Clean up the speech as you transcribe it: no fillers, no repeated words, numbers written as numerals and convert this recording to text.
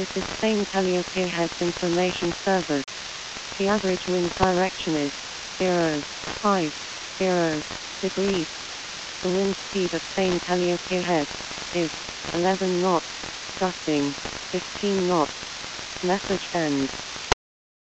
This is St. Calliope Head's information service. The average wind direction is 0.50 degrees. The wind speed at St. Calliope Head is 11 knots, gusting 15 knots. Message end.